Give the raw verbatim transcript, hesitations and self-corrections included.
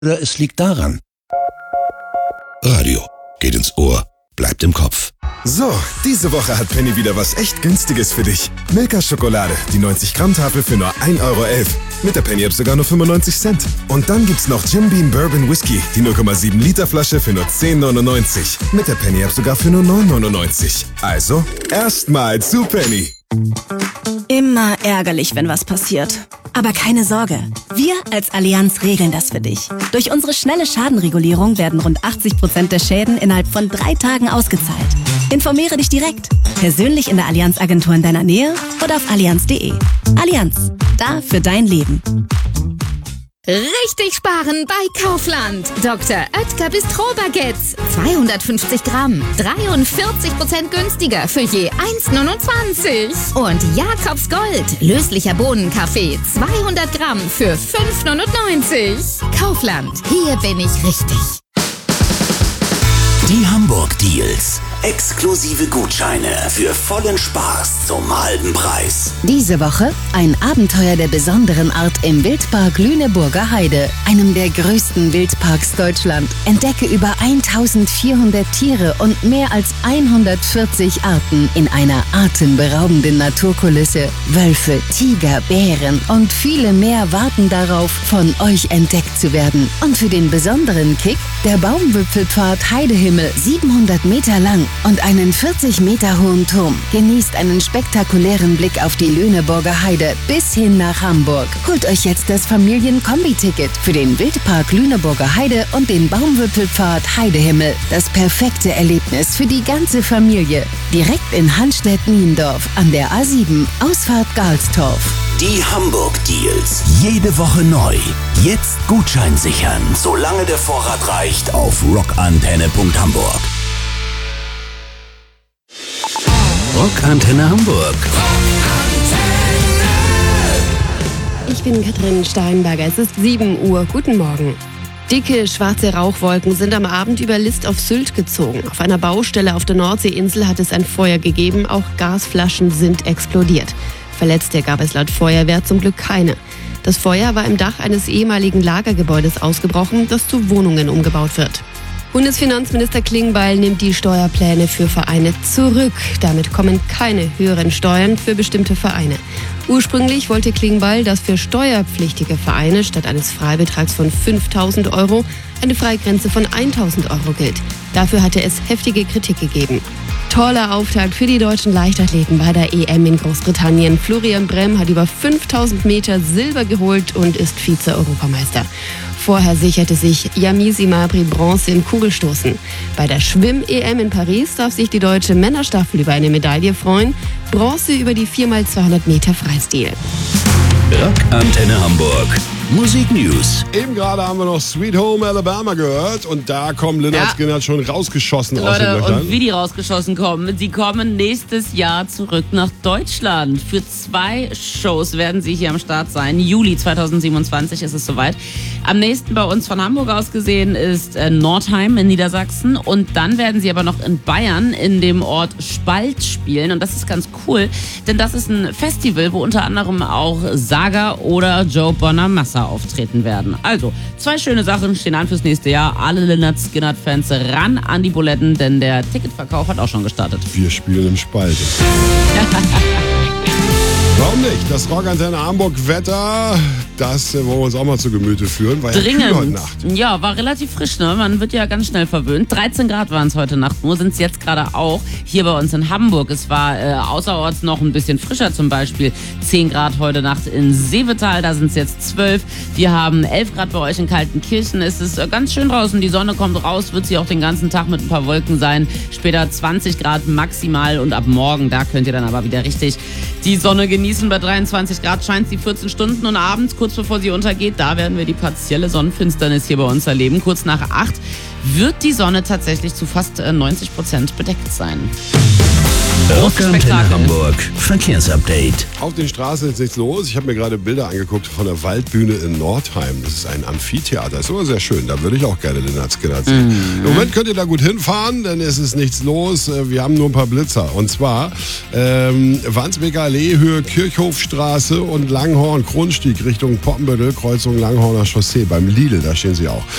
Oder es liegt daran. Radio geht ins Ohr, bleibt im Kopf. So, diese Woche hat Penny wieder was echt Günstiges für dich. Milka-Schokolade, die neunzig Gramm Tafel für nur ein Euro elf. Mit der Penny-App sogar nur fünfundneunzig Cent. Und dann gibt's noch Jim Beam Bourbon Whisky, die null Komma sieben Liter Flasche für nur zehn neunundneunzig. Mit der Penny-App sogar für nur neun neunundneunzig. Also, erstmal zu Penny. Immer ärgerlich, wenn was passiert. Aber keine Sorge, wir als Allianz regeln das für dich. Durch unsere schnelle Schadenregulierung werden rund achtzig Prozent der Schäden innerhalb von drei Tagen ausgezahlt. Informiere dich direkt, persönlich in der Allianz-Agentur in deiner Nähe oder auf allianz punkt de. Allianz, da für dein Leben. Richtig sparen bei Kaufland. Doktor Oetker Bistro-Baguettes. zweihundertfünfzig Gramm. dreiundvierzig Prozent günstiger für je eins neunundzwanzig. Und Jakobs Gold. Löslicher Bohnenkaffee. zweihundert Gramm für fünf neunundneunzig. Kaufland. Hier bin ich richtig. Die Hamburg Deals. Exklusive Gutscheine für vollen Spaß zum halben Preis. Diese Woche ein Abenteuer der besonderen Art im Wildpark Lüneburger Heide, einem der größten Wildparks Deutschland. Entdecke über eintausendvierhundert Tiere und mehr als hundertvierzig Arten in einer atemberaubenden Naturkulisse. Wölfe, Tiger, Bären und viele mehr warten darauf, von euch entdeckt zu werden. Und für den besonderen Kick der Baumwipfelpfad Heidehimmel, siebenhundert Meter lang und einen vierzig Meter hohen Turm. Genießt einen spektakulären Blick auf die Lüneburger Heide bis hin nach Hamburg. Holt euch jetzt das Familien-Kombi-Ticket für den Wildpark Lüneburger Heide und den Baumwipfelpfad Heidehimmel. Das perfekte Erlebnis für die ganze Familie. Direkt in Hanstedt-Niendorf an der A sieben, Ausfahrt Galstorf. Die Hamburg Deals. Jede Woche neu. Jetzt Gutschein sichern, solange der Vorrat reicht, auf rockantenne punkt hamburg. Rockantenne Hamburg. Ich bin Katrin Steinberger. Es ist sieben Uhr. Guten Morgen. Dicke, schwarze Rauchwolken sind am Abend über List auf Sylt gezogen. Auf einer Baustelle auf der Nordseeinsel hat es ein Feuer gegeben. Auch Gasflaschen sind explodiert. Verletzte gab es laut Feuerwehr zum Glück keine. Das Feuer war im Dach eines ehemaligen Lagergebäudes ausgebrochen, das zu Wohnungen umgebaut wird. Bundesfinanzminister Klingbeil nimmt die Steuerpläne für Vereine zurück. Damit kommen keine höheren Steuern für bestimmte Vereine. Ursprünglich wollte Klingbeil, dass für steuerpflichtige Vereine statt eines Freibetrags von fünftausend Euro eine Freigrenze von tausend Euro gilt. Dafür hatte es heftige Kritik gegeben. Toller Auftakt für die deutschen Leichtathleten bei der E M in Großbritannien. Florian Brehm hat über fünftausend Meter Silber geholt und ist Vize-Europameister. Vorher sicherte sich Yamisi Mabry Bronze im Kugelstoßen. Bei der Schwimm-E M in Paris darf sich die deutsche Männerstaffel über eine Medaille freuen. Bronze über die vier mal zweihundert Meter Freistil. Rockantenne Hamburg. Musik News. Eben gerade haben wir noch Sweet Home Alabama gehört und da kommen Lynyrd Ja. Skynyrd schon rausgeschossen aus den Leute, Löchern. und wie die rausgeschossen kommen, sie kommen nächstes Jahr zurück nach Deutschland. Für zwei Shows werden sie hier am Start sein. Juli zweitausendsiebenundzwanzig ist es soweit. Am nächsten bei uns von Hamburg aus gesehen ist äh, Nordheim in Niedersachsen und dann werden sie aber noch in Bayern in dem Ort Spalt spielen und das ist ganz cool, denn das ist ein Festival, wo unter anderem auch Saga oder Joe Bonamassa auftreten werden. Also, zwei schöne Sachen stehen an fürs nächste Jahr. Alle Lynyrd Skynyrd-Fans ran an die Buletten, denn der Ticketverkauf hat auch schon gestartet. Wir spielen im Spalt. Warum nicht? Das Rockantenne Hamburg-Wetter, das äh, wollen wir uns auch mal zu Gemüte führen. War ja kühl heute Dringend. Nacht. Ja, war relativ frisch, ne? Man wird ja ganz schnell verwöhnt. dreizehn Grad waren es heute Nacht, nur sind es jetzt gerade auch hier bei uns in Hamburg. Es war äh, außerorts noch ein bisschen frischer, zum Beispiel zehn Grad heute Nacht in Seevetal, da sind es jetzt zwölf. Wir haben elf Grad bei euch in Kaltenkirchen. Es ist äh, ganz schön draußen, die Sonne kommt raus, wird sie auch den ganzen Tag mit ein paar Wolken sein. Später zwanzig Grad maximal und ab morgen, da könnt ihr dann aber wieder richtig die Sonne genießen. Bei dreiundzwanzig Grad scheint sie vierzehn Stunden und abends, kurz bevor sie untergeht, da werden wir die partielle Sonnenfinsternis hier bei uns erleben. Kurz nach acht wird die Sonne tatsächlich zu fast neunzig Prozent bedeckt sein. Rockantenne Spektakel. Hamburg Verkehrsupdate. Auf den Straßen ist nichts los. Ich habe mir gerade Bilder angeguckt von der Waldbühne in Nordheim. Das ist ein Amphitheater. Ist aber sehr schön. Da würde ich auch gerne Lynyrd Skynyrd sehen. Mhm. Im Moment könnt ihr da gut hinfahren, denn es ist nichts los. Wir haben nur ein paar Blitzer. Und zwar ähm, Wandsbeker Allee, Höhe Kirchhofstraße und Langhorn, Kronstieg Richtung Poppenbüttel, Kreuzung Langhorner Chaussee beim Lidl. Da stehen sie auch.